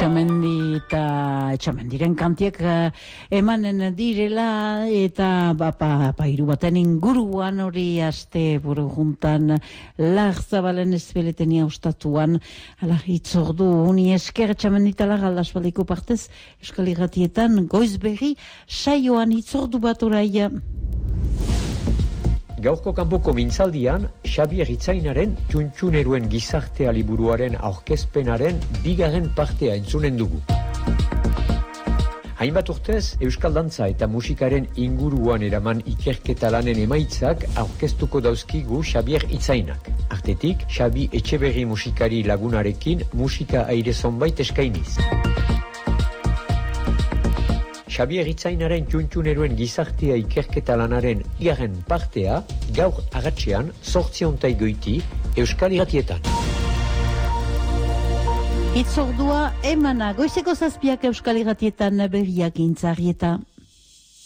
Etxamendiren kantiek emanen direla eta hiru baten inguruan hori aste buru juntan Larzabalen ezbeletenia ostatuan ala hitzordu uni esker etxamenditala galdasbaliko partez Euskal Irratietan goizberri saioan hitzordu bat oraia. Gaurko kanpoko mintzaldian, Xabier Itzainaren Txuntxuneruen gizartea liburuaren aurkezpenaren bigarren partea entzunen dugu. Hainbat urtez, Euskal Dantza eta musikaren inguruan eraman ikerketa lanen emaitzak aurkeztuko dauzkigu Xabier Itzainak. Artetik, Xabi Etxeberri musikari lagunarekin musika aire zonbait eskainiz. Xabier Itzainaren Txuntxuneruen gizartea ikerketa lanaren bigarren partea gaur agatxean 8 goiti Euskal Irratietan. Hitzordua emana goizeko 7 Euskal Irratietan berriak intzarrieta.